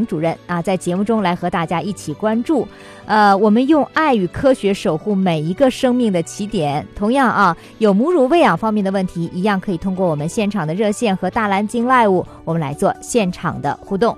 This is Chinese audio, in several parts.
林主任啊，在节目中来和大家一起关注。我们用爱与科学守护每一个生命的起点。同样啊，有母乳喂养方面的问题，一样可以通过我们现场的热线和大蓝鲸 Live， 我们来做现场的互动。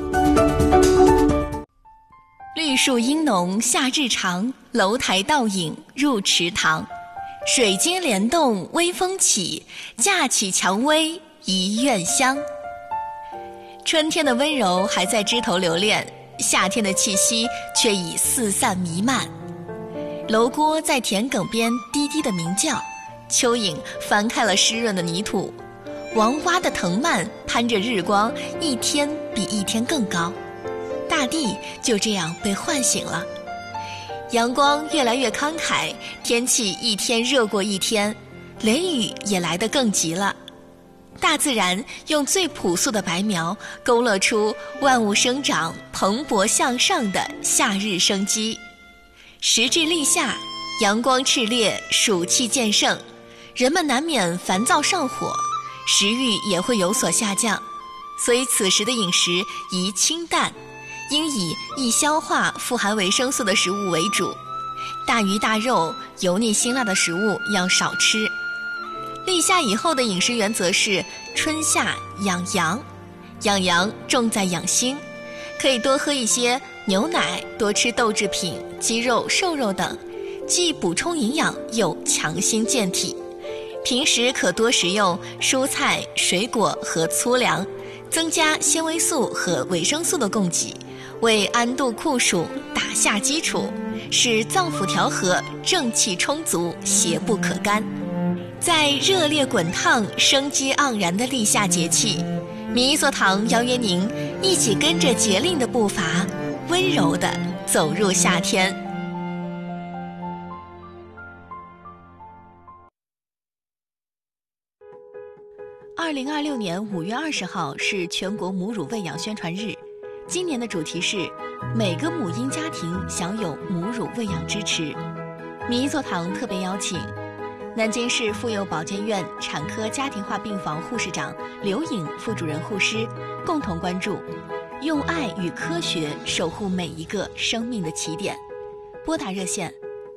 绿树阴浓夏日长，楼台倒影入池塘。水晶帘动微风起，架起蔷薇一院香。春天的温柔还在枝头留恋，夏天的气息却已四散弥漫。楼锅在田埂边低低的鸣叫，蚯蚓翻开了湿润的泥土，王蛙的藤蔓攀着日光，一天比一天更高。大地就这样被唤醒了，阳光越来越慷慨，天气一天热过一天，雷雨也来得更急了。大自然用最朴素的白描勾勒出万物生长蓬勃向上的夏日生机。时至立夏，阳光炽烈，暑气渐盛，人们难免烦躁上火，食欲也会有所下降，所以此时的饮食宜清淡，应以易消化、富含维生素的食物为主，大鱼大肉、油腻辛辣的食物要少吃。立夏以后的饮食原则是春夏养阳，养阳重在养心，可以多喝一些牛奶，多吃豆制品、鸡肉、瘦肉等，既补充营养又强心健体。平时可多食用蔬菜、水果和粗粮，增加纤维素和维生素的供给，为安度酷暑打下基础，使脏腑调和，正气充足，邪不可干。在热烈滚烫、生机盎然的立夏节气，民医座堂邀约您一起跟着节令的步伐，温柔地走入夏天。2026年5月20号是全国母乳喂养宣传日，今年的主题是每个母婴家庭享有母乳喂养支持。民医座堂特别邀请南京市妇幼保健院产科家庭化病房护士长刘颖副主任护师共同关注，用爱与科学守护每一个生命的起点。拨打热线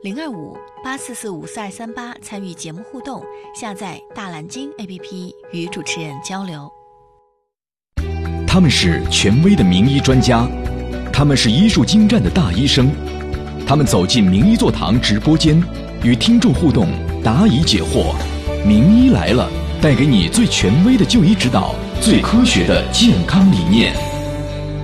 025-84454238参与节目互动，下载大蓝鲸 APP 与主持人交流。 他们是权威的名医专家，他们是医术精湛的大医生，他们走进名医座堂直播间，与听众互动，答疑解惑。名医来了，带给你最权威的就医指导，最科学的健康理念。